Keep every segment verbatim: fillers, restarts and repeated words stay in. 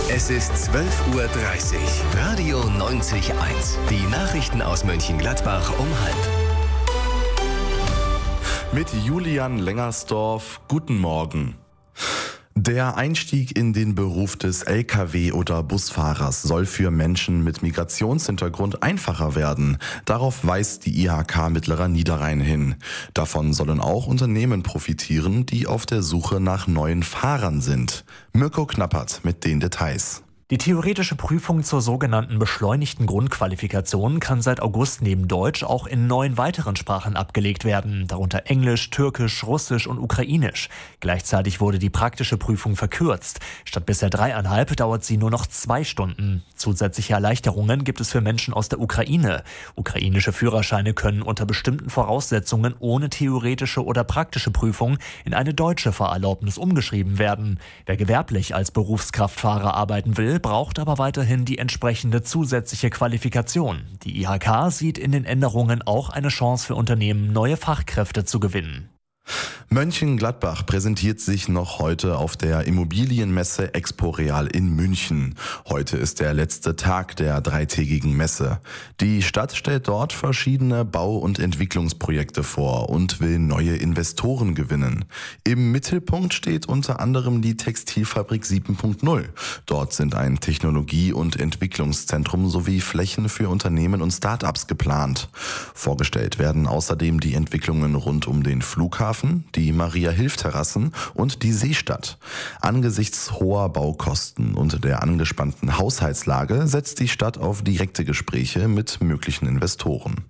Es ist zwölf Uhr dreißig. Radio neunzig Komma eins. Die Nachrichten aus Mönchengladbach um halb. Mit Julian Lengersdorf, guten Morgen. Der Einstieg in den Beruf des L K W- oder Busfahrers soll für Menschen mit Migrationshintergrund einfacher werden. Darauf weist die I H K Mittlerer Niederrhein hin. Davon sollen auch Unternehmen profitieren, die auf der Suche nach neuen Fahrern sind. Mirko Knappert mit den Details. Die theoretische Prüfung zur sogenannten beschleunigten Grundqualifikation kann seit August neben Deutsch auch in neun weiteren Sprachen abgelegt werden, darunter Englisch, Türkisch, Russisch und Ukrainisch. Gleichzeitig wurde die praktische Prüfung verkürzt. Statt bisher dreieinhalb dauert sie nur noch zwei Stunden. Zusätzliche Erleichterungen gibt es für Menschen aus der Ukraine. Ukrainische Führerscheine können unter bestimmten Voraussetzungen ohne theoretische oder praktische Prüfung in eine deutsche Fahrerlaubnis umgeschrieben werden. Wer gewerblich als Berufskraftfahrer arbeiten will, braucht aber weiterhin die entsprechende zusätzliche Qualifikation. Die I H K sieht in den Änderungen auch eine Chance für Unternehmen, neue Fachkräfte zu gewinnen. Mönchengladbach präsentiert sich noch heute auf der Immobilienmesse Expo Real in München. Heute ist der letzte Tag der dreitägigen Messe. Die Stadt stellt dort verschiedene Bau- und Entwicklungsprojekte vor und will neue Investoren gewinnen. Im Mittelpunkt steht unter anderem die Textilfabrik sieben Punkt null. Dort sind ein Technologie- und Entwicklungszentrum sowie Flächen für Unternehmen und Start-ups geplant. Vorgestellt werden außerdem die Entwicklungen rund um den Flughafen, die Maria-Hilf-Terrassen und die Seestadt. Angesichts hoher Baukosten und der angespannten Haushaltslage setzt die Stadt auf direkte Gespräche mit möglichen Investoren.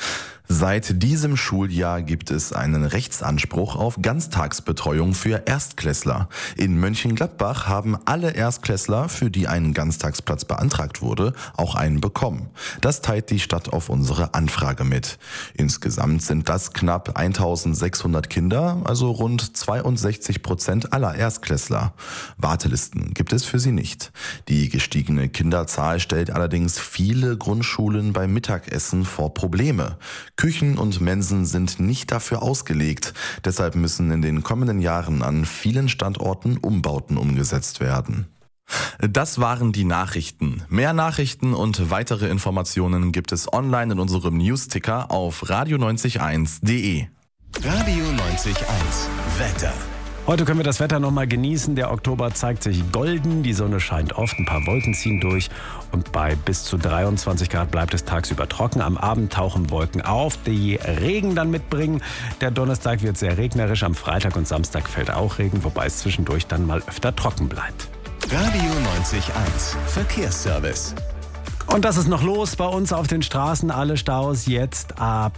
Seit diesem Schuljahr gibt es einen Rechtsanspruch auf Ganztagsbetreuung für Erstklässler. In Mönchengladbach haben alle Erstklässler, für die ein Ganztagsplatz beantragt wurde, auch einen bekommen. Das teilt die Stadt auf unsere Anfrage mit. Insgesamt sind das knapp eintausendsechshundert Kinder, also rund zweiundsechzig Prozent aller Erstklässler. Wartelisten gibt es für sie nicht. Die gestiegene Kinderzahl stellt allerdings viele Grundschulen beim Mittagessen vor Probleme. Küchen und Mensen sind nicht dafür ausgelegt. Deshalb müssen in den kommenden Jahren an vielen Standorten Umbauten umgesetzt werden. Das waren die Nachrichten. Mehr Nachrichten und weitere Informationen gibt es online in unserem Newsticker auf radio neunzig eins punkt de. Radio neunzig Komma eins. Wetter. Heute können wir das Wetter noch mal genießen. Der Oktober zeigt sich golden, die Sonne scheint oft, ein paar Wolken ziehen durch und bei bis zu dreiundzwanzig Grad bleibt es tagsüber trocken. Am Abend tauchen Wolken auf, die Regen dann mitbringen. Der Donnerstag wird sehr regnerisch, am Freitag und Samstag fällt auch Regen, wobei es zwischendurch dann mal öfter trocken bleibt. Radio neunzig Komma eins. Verkehrsservice. Und das ist noch los bei uns auf den Straßen. Alle Staus jetzt ab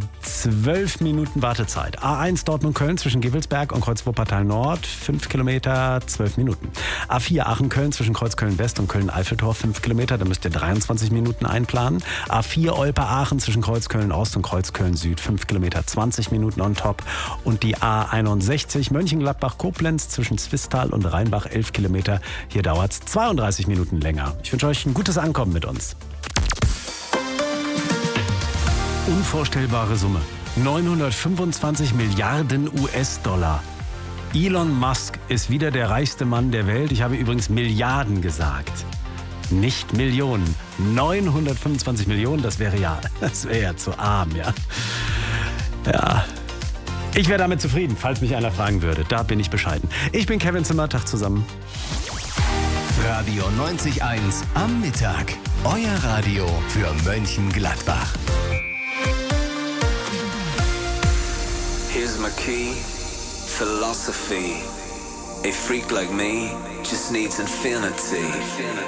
zwölf Minuten Wartezeit. A eins Dortmund-Köln zwischen Gevelsberg und Kreuz Wuppertal Nord, fünf Kilometer, zwölf Minuten. A vier Aachen-Köln zwischen Kreuz Köln-West und Köln-Eiffeltor, fünf Kilometer, da müsst ihr dreiundzwanzig Minuten einplanen. A vier Olpe-Aachen zwischen Kreuz Köln-Ost und Kreuz Köln-Süd, fünf Kilometer, zwanzig Minuten on top. Und die A einundsechzig Mönchengladbach-Koblenz zwischen Zwistal und Rheinbach, elf Kilometer. Hier dauert es zweiunddreißig Minuten länger. Ich wünsche euch ein gutes Ankommen mit uns. Unvorstellbare Summe. neunhundertfünfundzwanzig Milliarden U S-Dollar. Elon Musk ist wieder der reichste Mann der Welt. Ich habe übrigens Milliarden gesagt. Nicht Millionen. neunhundertfünfundzwanzig Millionen, das wäre ja, das wäre ja zu arm, ja. Ja. Ich wäre damit zufrieden, falls mich einer fragen würde. Da bin ich bescheiden. Ich bin Kevin Zimmer, Tag zusammen. Radio neunzig Komma eins am Mittag. Euer Radio für Mönchengladbach. Here's my key, philosophy. A freak like me just needs infinity.